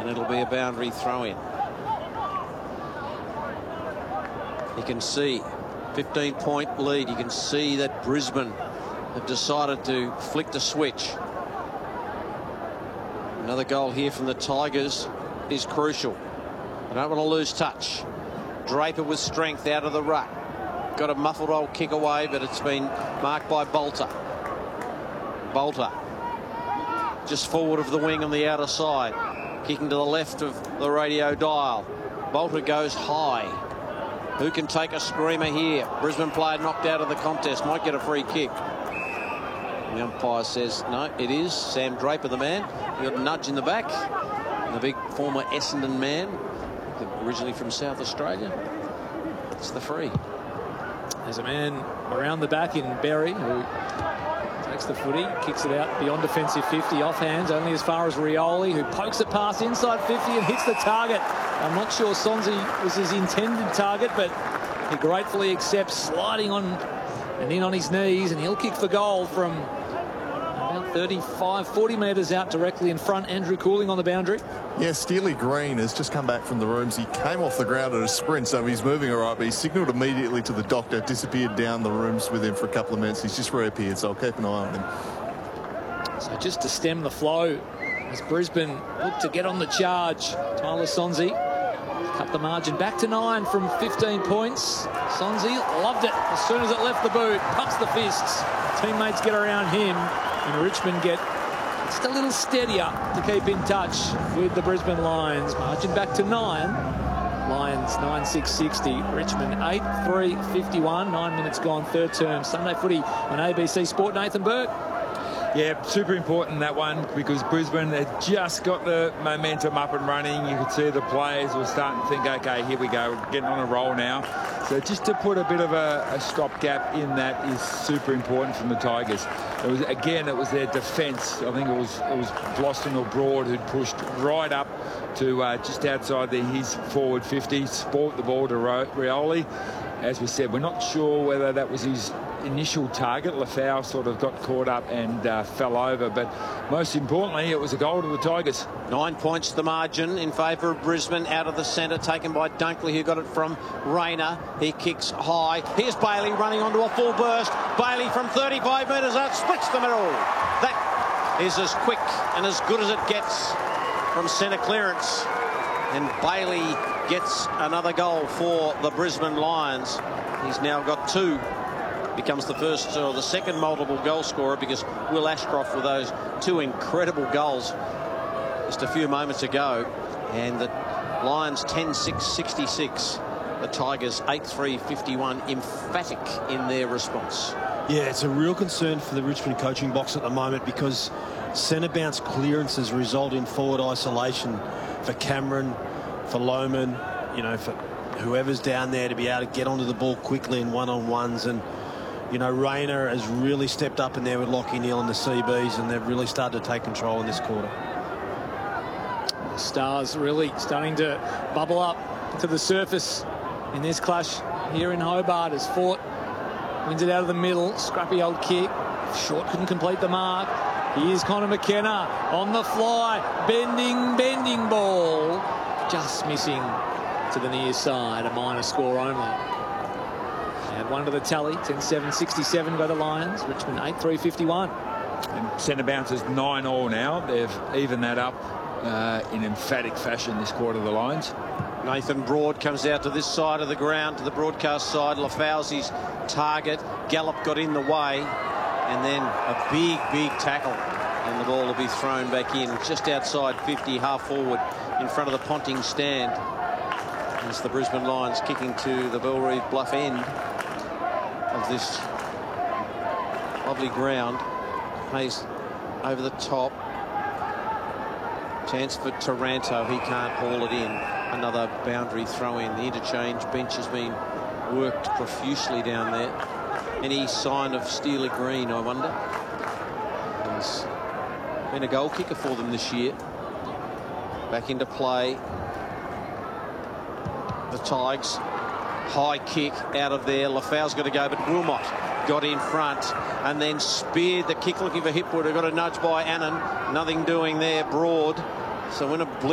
and it'll be a boundary throw-in. You can see 15-point lead. You can see that Brisbane have decided to flick the switch. Another goal here from the Tigers is crucial. They don't want to lose touch. Draper with strength out of the ruck. Got a muffled old kick away, but it's been marked by Bolter. Bolter just forward of the wing on the outer side, kicking to the left of the radio dial. Bolter goes high. Who can take a screamer here? Brisbane player knocked out of the contest, might get a free kick. The umpire says no, it is Sam Draper, the man. He got a nudge in the back. And the big former Essendon man, originally from South Australia. It's the free. There's a man around the back in Berry who takes the footy, kicks it out beyond defensive 50, off hands, only as far as Rioli, who pokes it past inside 50 and hits the target. I'm not sure Sonsie was his intended target, but he gratefully accepts, sliding on and in on his knees, and he'll kick for goal from about 35, 40 metres out directly in front. Andrew Cooling on the boundary. Yeah, Steely Green has just come back from the rooms. He came off the ground at a sprint, so he's moving all right, but he signalled immediately to the doctor, disappeared down the rooms with him for a couple of minutes. He's just reappeared, so I'll keep an eye on him. So just to stem the flow as Brisbane look to get on the charge. Tyler Sonsie cut the margin back to 9 from 15 points. Sonsie loved it as soon as it left the boot, pumps the fists. Teammates get around him, and Richmond get just a little steadier to keep in touch with the Brisbane Lions. Margin back to 9. Lions 9-6-60. Richmond 8-3-51. 9 minutes gone, third term. Sunday footy on ABC Sport. Nathan Burke. Yeah, super important, that one, because Brisbane had just got the momentum up and running. You could see the players were starting to think, OK, here we go, we're getting on a roll now. So just to put a bit of a stopgap in that is super important from the Tigers. It was their defence. I think it was Gloston or Broad who'd pushed right up to just outside his forward 50, sport the ball to Rioli. As we said, we're not sure whether that was his initial target. Lafau sort of got caught up and fell over, but most importantly, it was a goal to the Tigers. 9 points the margin in favour of Brisbane. Out of the centre, taken by Dunkley, who got it from Rayner. He kicks high. Here's Bailey running onto a full burst. Bailey from 35 metres out, splits the middle. That is as quick and as good as it gets from centre clearance. And Bailey gets another goal for the Brisbane Lions. He's now got 2. Becomes the first or the second multiple goal scorer, because Will Ashcroft with those 2 incredible goals just a few moments ago. And the Lions 10-6-66. The Tigers 8-3-51. Emphatic in their response. Yeah, it's a real concern for the Richmond coaching box at the moment, because centre bounce clearances result in forward isolation for Cameron, for Lohman, you know, for whoever's down there to be able to get onto the ball quickly in one-on-ones. And you know, Rayner has really stepped up in there with Lachie Neale and the CBs, and they've really started to take control in this quarter. The Stars really starting to bubble up to the surface in this clash here in Hobart, as Fort wins it out of the middle. Scrappy old kick. Short couldn't complete the mark. Here's Connor McKenna on the fly. Bending ball. Just missing to the near side. A minor score only. Add 1 to the tally. 10-7-67 by the Lions. Richmond 8-3-51. And centre bounces 9-all now. They've evened that up in emphatic fashion this quarter, the Lions. Nathan Broad comes out to this side of the ground, to the broadcast side. Lafau's his target. Gallop got in the way, and then a big tackle, and the ball will be thrown back in just outside 50, half forward in front of the Ponting stand. As the Brisbane Lions kicking to the Bellerive Bluff end of this lovely ground. Hayes over the top. Chance for Taranto. He can't haul it in. Another boundary throw in. The interchange bench has been worked profusely down there. Any sign of Steely Green, I wonder? He's been a goal kicker for them this year. Back into play. The Tigers. High kick out of there. Lafau's got to go, but Wilmot got in front and then speared the kick, looking for Hipwood, who got a nudge by Annan. Nothing doing there. Broad. So when a